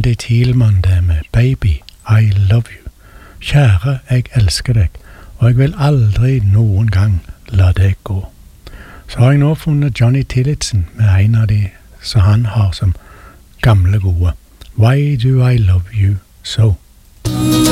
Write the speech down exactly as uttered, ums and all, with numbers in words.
Randy Thielmann det med Baby, I love you. Kjære, jeg elsker deg, og jeg vil aldri noen gang la deg gå. Så har jeg nå funnet Johnny Tillotson med en av de som han har som gamle gode. Why do I love you so?